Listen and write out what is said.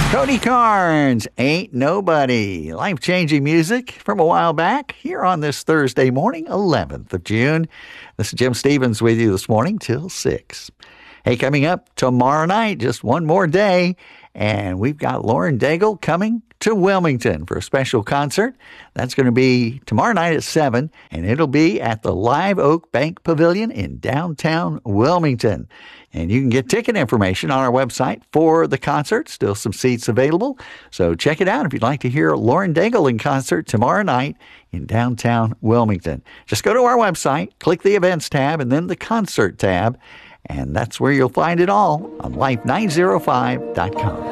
Cody Carnes, Ain't Nobody. Life-changing music from a while back here on this Thursday morning, 11th of June. This is Jim Stevens with you this morning till 6. Hey, coming up tomorrow night, just one more day, and we've got Lauren Daigle coming to Wilmington for a special concert. That's going to be tomorrow night at 7, and it'll be at the Live Oak Bank Pavilion in downtown Wilmington. And you can get ticket information on our website for the concert. Still some seats available, so check it out if you'd like to hear Lauren Daigle in concert tomorrow night in downtown Wilmington. Just go to our website, click the events tab, and then the concert tab, and that's where you'll find it all on life905.com.